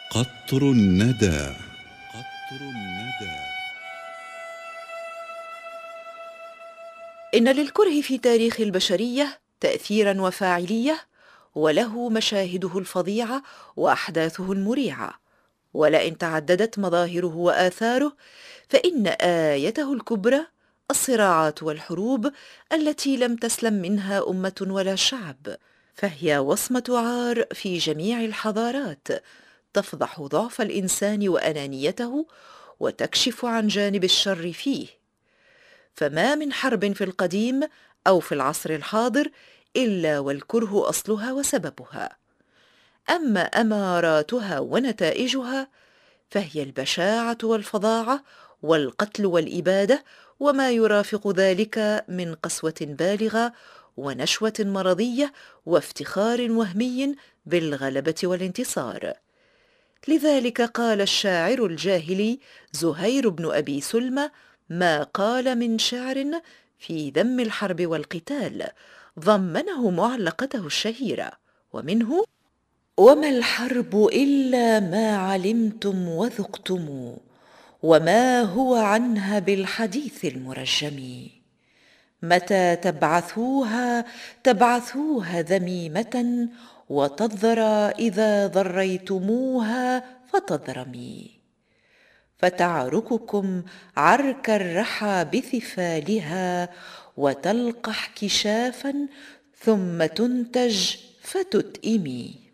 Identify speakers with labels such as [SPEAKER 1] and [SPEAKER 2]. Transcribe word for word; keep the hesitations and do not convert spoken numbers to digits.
[SPEAKER 1] قطر الندى. قطر الندى.
[SPEAKER 2] إن للكره في تاريخ البشرية تأثيرا وفاعلية، وله مشاهده الفظيعة وأحداثه المريعة. ولئن تعددت مظاهره وآثاره، فإن آيته الكبرى الصراعات والحروب التي لم تسلم منها أمة ولا شعب، فهي وصمة عار في جميع الحضارات، تفضح ضعف الإنسان وأنانيته، وتكشف عن جانب الشر فيه. فما من حرب في القديم أو في العصر الحاضر إلا والكره أصلها وسببها. أما أماراتها ونتائجها فهي البشاعة والفظاعة والقتل والإبادة، وما يرافق ذلك من قسوة بالغة ونشوة مرضية وافتخار وهمي بالغلبة والانتصار. لذلك قال الشاعر الجاهلي زهير بن أبي سلمى ما قال من شعر في ذم الحرب والقتال، ضمنه معلقته الشهيرة، ومنه: وما الحرب إلا ما علمتم وذقتم، وما هو عنها بالحديث المرجم. متى تبعثوها تبعثوها ذميمة، وتضرى إذا ضريتموها فتضرمي. فتعرككم عرك الرحى بثفالها، وتلقح كشافا ثم تنتج فتتئمي.